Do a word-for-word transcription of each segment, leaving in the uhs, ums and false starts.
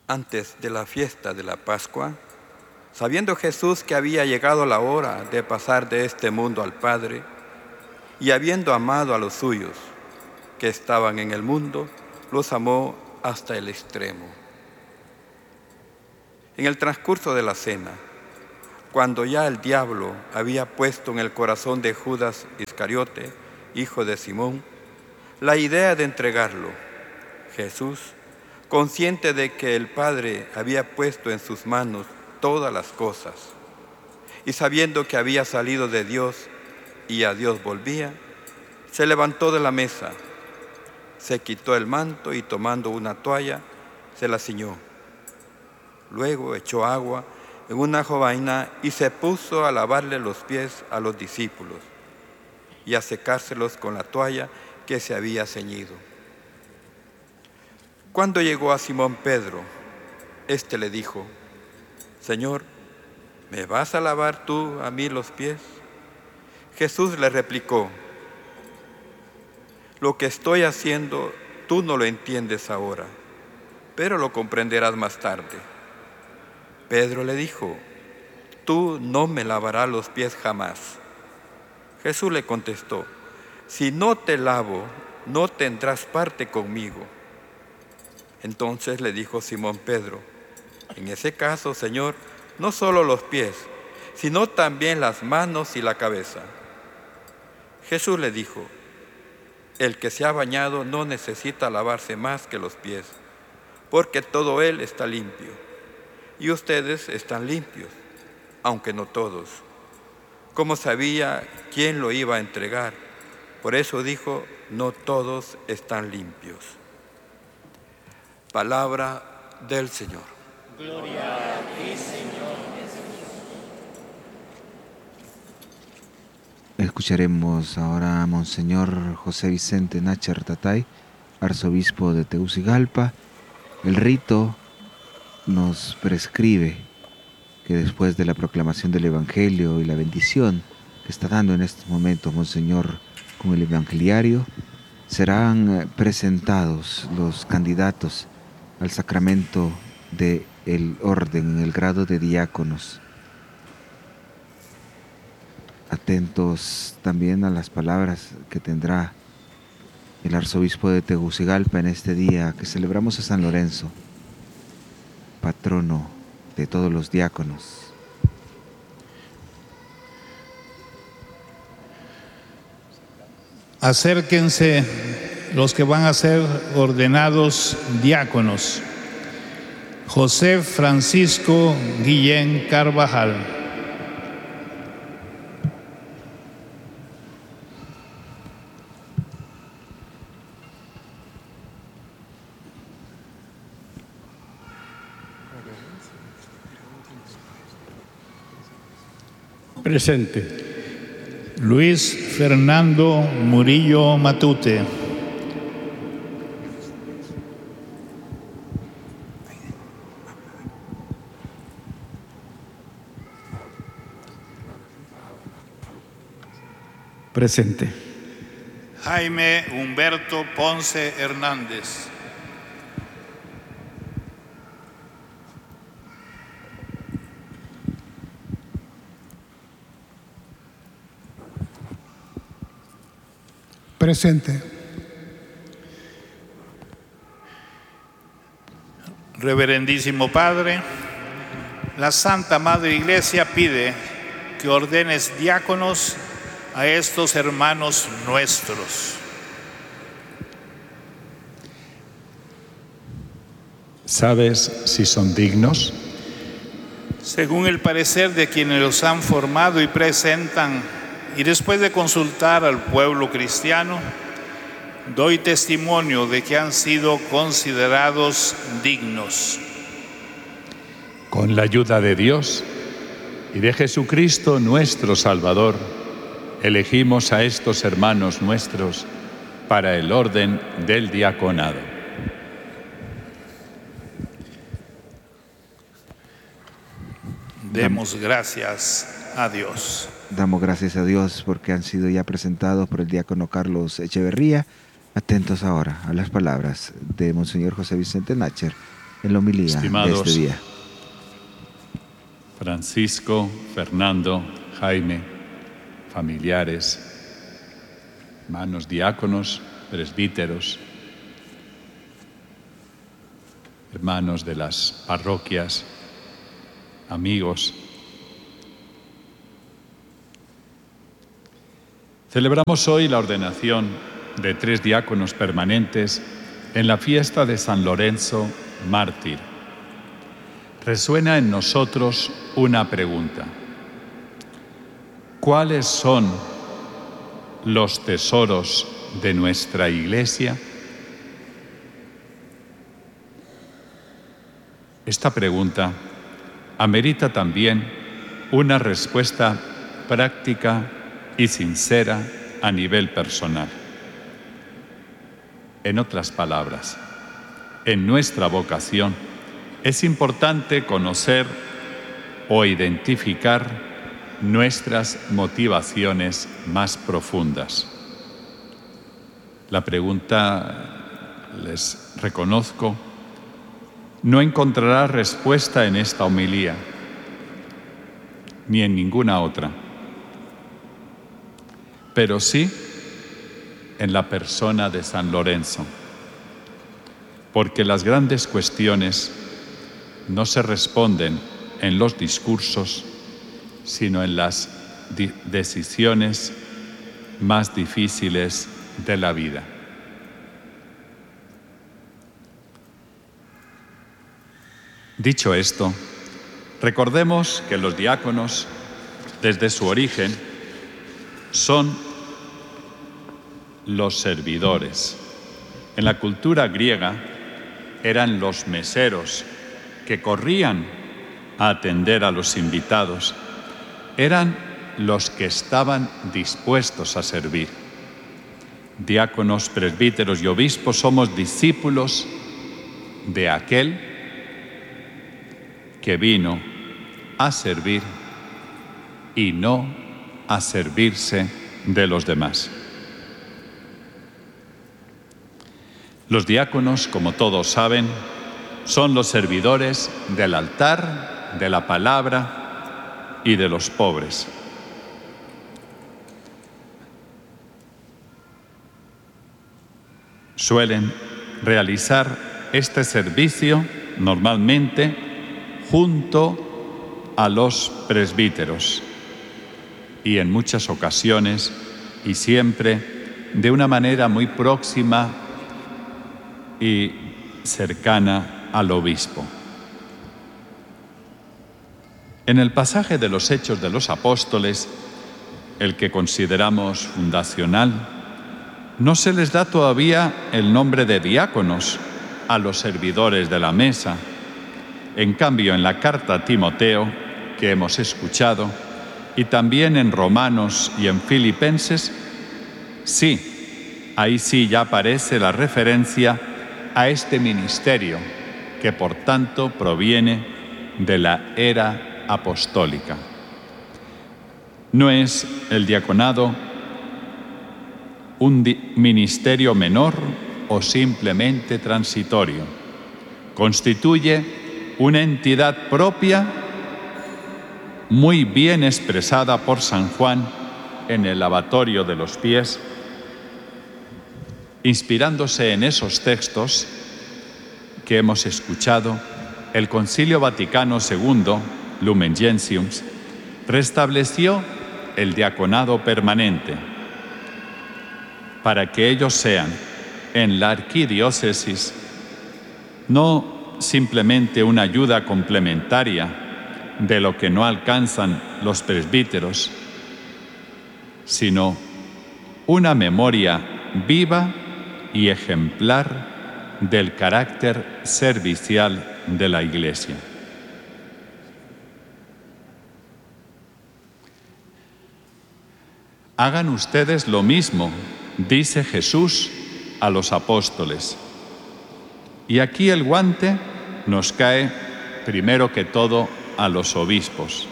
Antes de la fiesta de la Pascua, sabiendo Jesús que había llegado la hora de pasar de este mundo al Padre, y habiendo amado a los suyos que estaban en el mundo, los amó hasta el extremo. En el transcurso de la cena, cuando ya el diablo había puesto en el corazón de Judas Iscariote, hijo de Simón, la idea de entregarlo, Jesús, consciente de que el Padre había puesto en sus manos todas las cosas, y sabiendo que había salido de Dios y a Dios volvía, se levantó de la mesa, se quitó el manto y tomando una toalla, se la ciñó. Luego echó agua en una jovaina y se puso a lavarle los pies a los discípulos y a secárselos con la toalla que se había ceñido. Cuando llegó a Simón Pedro, éste le dijo: Señor, ¿me vas a lavar tú a mí los pies? Jesús le replicó: Lo que estoy haciendo tú no lo entiendes ahora, pero lo comprenderás más tarde. Pedro le dijo: Tú no me lavarás los pies jamás. Jesús le contestó: Si no te lavo, no tendrás parte conmigo. Entonces le dijo Simón Pedro: En ese caso, Señor, no solo los pies, sino también las manos y la cabeza. Jesús le dijo: El que se ha bañado no necesita lavarse más que los pies, porque todo él está limpio. Y ustedes están limpios, aunque no todos. Como sabía quién lo iba a entregar, por eso dijo: No todos están limpios. Palabra del Señor. Gloria a ti, Señor Jesús. Escucharemos ahora a Monseñor José Vicente Nácher Tatay, arzobispo de Tegucigalpa. El rito nos prescribe que después de la proclamación del Evangelio y la bendición que está dando en estos momentos Monseñor con el evangeliario, serán presentados los candidatos al sacramento del orden en el grado de diáconos. Atentos también a las palabras que tendrá el arzobispo de Tegucigalpa en este día que celebramos a San Lorenzo, patrono de todos los diáconos. Acérquense los que van a ser ordenados diáconos. José Francisco Guillén Carvajal. Presente. Luis Fernando Murillo Matute. Presente. Jaime Humberto Ponce Hernández. Presente. Reverendísimo Padre, la Santa Madre Iglesia pide que ordenes diáconos a estos hermanos nuestros. ¿Sabes si son dignos? Según el parecer de quienes los han formado y presentan, y después de consultar al pueblo cristiano, doy testimonio de que han sido considerados dignos. Con la ayuda de Dios y de Jesucristo nuestro Salvador, elegimos a estos hermanos nuestros para el orden del diaconado. Demos gracias a Dios. Damos gracias a Dios porque han sido ya presentados por el diácono Carlos Echeverría. Atentos ahora a las palabras de Monseñor José Vicente Nácher en la homilía Estimados de este día. Francisco, Fernando, Jaime, familiares, hermanos diáconos, presbíteros, hermanos de las parroquias, amigos. Celebramos hoy la ordenación de tres diáconos permanentes en la fiesta de San Lorenzo, mártir. Resuena en nosotros una pregunta. ¿Cuáles son los tesoros de nuestra Iglesia? Esta pregunta amerita también una respuesta práctica y sincera a nivel personal. En otras palabras, en nuestra vocación es importante conocer o identificar nuestras motivaciones más profundas. La pregunta, les reconozco, no encontrará respuesta en esta homilía, ni en ninguna otra, pero sí en la persona de San Lorenzo, porque las grandes cuestiones no se responden en los discursos, sino en las decisiones más difíciles de la vida. Dicho esto, recordemos que los diáconos, desde su origen, son los servidores. En la cultura griega eran los meseros que corrían a atender a los invitados. Eran los que estaban dispuestos a servir. Diáconos, presbíteros y obispos somos discípulos de aquel que vino a servir y no a servirse de los demás. Los diáconos, como todos saben, son los servidores del altar, de la palabra y de los pobres. Suelen realizar este servicio normalmente junto a los presbíteros y en muchas ocasiones y siempre de una manera muy próxima y cercana al obispo. En el pasaje de los Hechos de los Apóstoles, el que consideramos fundacional, no se les da todavía el nombre de diáconos a los servidores de la mesa. En cambio, en la carta a Timoteo, que hemos escuchado, y también en Romanos y en Filipenses, sí, ahí sí ya aparece la referencia a este ministerio, que por tanto proviene de la era apostólica. No es el diaconado un di- ministerio menor o simplemente transitorio. Constituye una entidad propia muy bien expresada por San Juan en el lavatorio de los pies, inspirándose en esos textos que hemos escuchado. El Concilio Vaticano segundo, Lumen Gentium, restableció el diaconado permanente para que ellos sean en la arquidiócesis no simplemente una ayuda complementaria de lo que no alcanzan los presbíteros, sino una memoria viva y ejemplar del carácter servicial de la Iglesia. Hagan ustedes lo mismo, dice Jesús a los apóstoles. Y aquí el guante nos cae primero que todo a los obispos,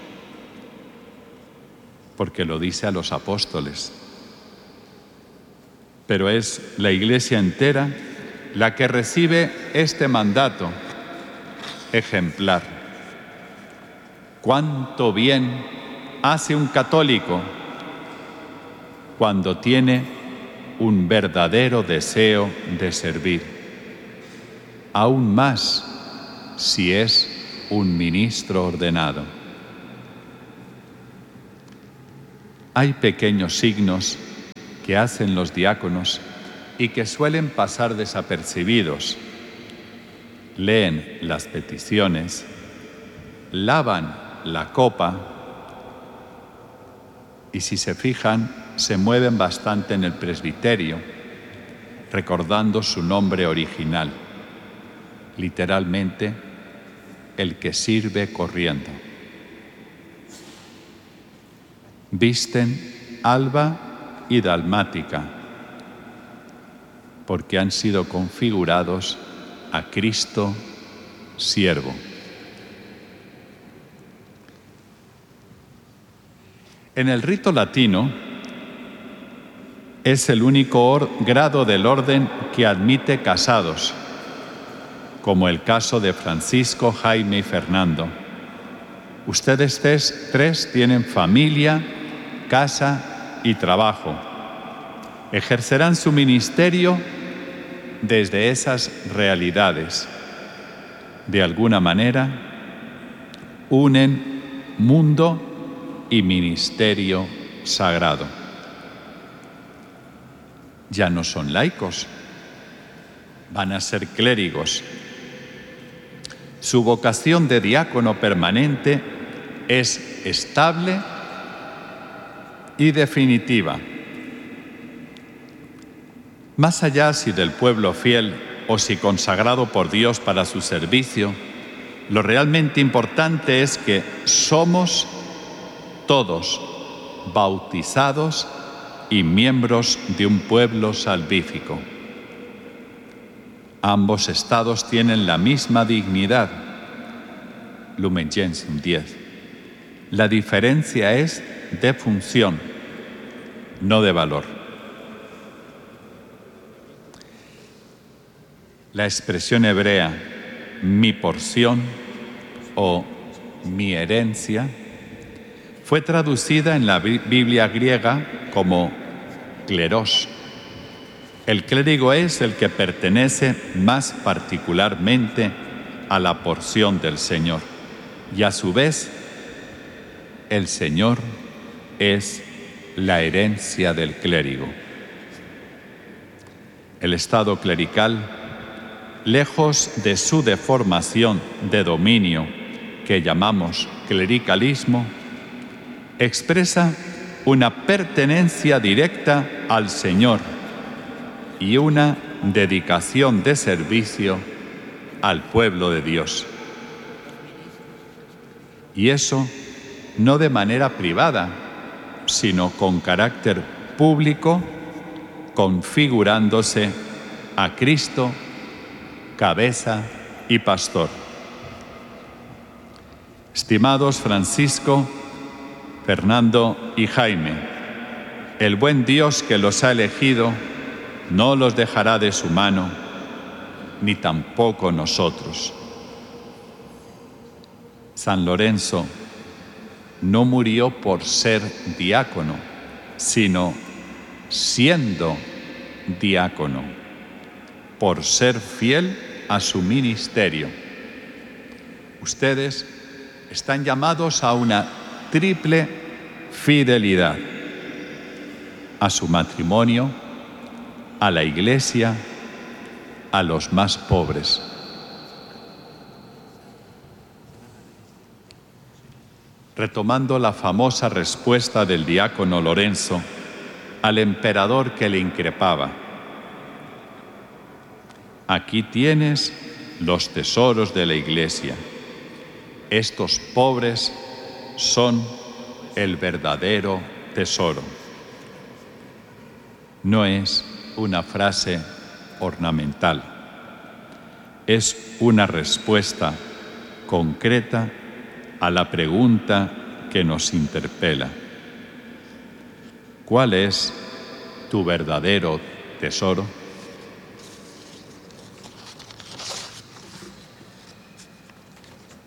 porque lo dice a los apóstoles. Pero es la Iglesia entera la que recibe este mandato ejemplar. Cuánto bien hace un católico cuando tiene un verdadero deseo de servir. Aún más si es un ministro ordenado. Hay pequeños signos que hacen los diáconos y que suelen pasar desapercibidos. Leen las peticiones, lavan la copa y, si se fijan, se mueven bastante en el presbiterio, recordando su nombre original, literalmente, el que sirve corriendo. Visten alba y dalmática, porque han sido configurados a Cristo siervo. En el rito latino es el único grado del orden que admite casados, como el caso de Francisco, Jaime y Fernando. Ustedes tres, tres tienen familia, casa y trabajo. Ejercerán su ministerio desde esas realidades. De alguna manera, unen mundo y ministerio sagrado. Ya no son laicos, van a ser clérigos. Su vocación de diácono permanente es estable y definitiva. Más allá si del pueblo fiel o si consagrado por Dios para su servicio, lo realmente importante es que somos todos bautizados y miembros de un pueblo salvífico. Ambos estados tienen la misma dignidad. Lumen Gentium diez. La diferencia es de función, no de valor. La expresión hebrea mi porción o mi herencia fue traducida en la Biblia griega como kleros. El clérigo es el que pertenece más particularmente a la porción del Señor, y a su vez el Señor es la herencia del clérigo. El estado clerical, lejos de su deformación de dominio que llamamos clericalismo, expresa una pertenencia directa al Señor y una dedicación de servicio al pueblo de Dios. Y eso no de manera privada, sino con carácter público, configurándose a Cristo, cabeza y pastor. Estimados Francisco, Fernando y Jaime, el buen Dios que los ha elegido no los dejará de su mano, ni tampoco nosotros. San Lorenzo no murió por ser diácono, sino siendo diácono, por ser fiel a su ministerio. Ustedes están llamados a una triple fidelidad: a su matrimonio, a la Iglesia, a los más pobres. Retomando la famosa respuesta del diácono Lorenzo al emperador que le increpaba: aquí tienes los tesoros de la Iglesia. Estos pobres son el verdadero tesoro. No es una frase ornamental, es una respuesta concreta a la pregunta que nos interpela: ¿cuál es tu verdadero tesoro?